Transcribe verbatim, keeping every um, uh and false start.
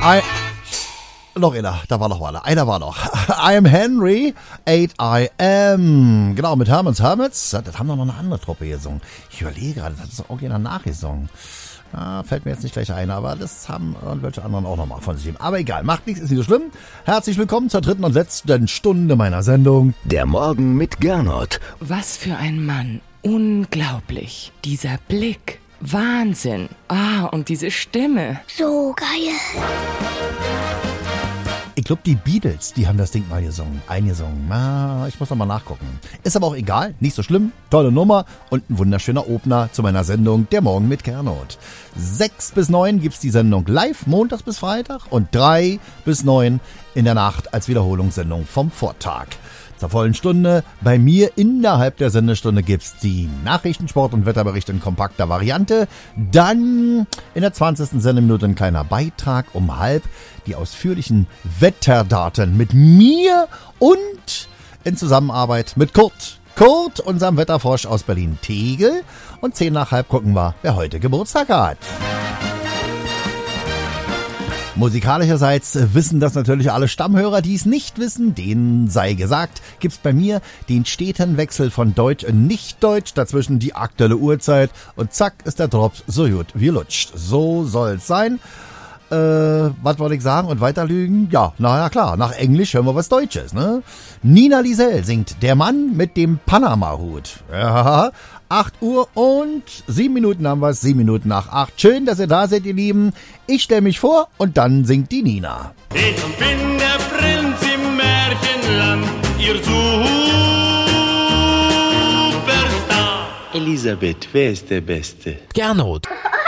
I... Noch einer, da war noch einer. Einer war noch. I am Henry, eight I am. Genau, mit Herman's Hermits. Das haben doch noch eine andere Truppe gesungen. Ich überlege gerade, das ist doch original nachgesungen. Ah, fällt mir jetzt nicht gleich ein, aber das haben irgendwelche anderen auch nochmal von sich gegeben. Aber egal, macht nichts, ist nicht so schlimm. Herzlich willkommen zur dritten und letzten Stunde meiner Sendung. Der Morgen mit Gernot. Was für ein Mann. Unglaublich. Dieser Blick. Wahnsinn. Ah, und diese Stimme. So geil. Ich glaube, die Beatles, die haben das Ding mal gesungen, eingesungen. Ah, ich muss noch mal nachgucken. Ist aber auch egal, nicht so schlimm. Tolle Nummer und ein wunderschöner Opener zu meiner Sendung Der Morgen mit Gernot. Sechs bis neun gibt's die Sendung live, montags bis Freitag. Und drei bis neun in der Nacht als Wiederholungssendung vom Vortag. Zur vollen Stunde. Bei mir innerhalb der Sendestunde gibt's die Nachrichten, Sport und Wetterbericht in kompakter Variante. Dann in der zwanzigsten Sendeminute ein kleiner Beitrag um halb. Die ausführlichen Wetterdaten mit mir und in Zusammenarbeit mit Kurt. Kurt, unserem Wetterfrosch aus Berlin-Tegel. Und zehn nach halb gucken wir, wer heute Geburtstag hat. Musikalischerseits wissen das natürlich alle Stammhörer, die es nicht wissen. Denen sei gesagt, gibt's bei mir den steten Wechsel von Deutsch in Nicht-Deutsch, dazwischen die aktuelle Uhrzeit und zack ist der Drops so gut wie lutscht. So soll's sein. Äh, was wollte ich sagen und weiter lügen? Ja, na ja klar, nach Englisch hören wir was Deutsches, ne? Nina Liesel singt Der Mann mit dem Panama-Hut. Ja, acht Uhr und sieben Minuten haben wir es, sieben Minuten nach acht. Schön, dass ihr da seid, ihr Lieben. Ich stelle mich vor und dann singt die Nina. Ich bin der Prinz im Märchenland, ihr Superstar. Elisabeth, wer ist der Beste? Gernot.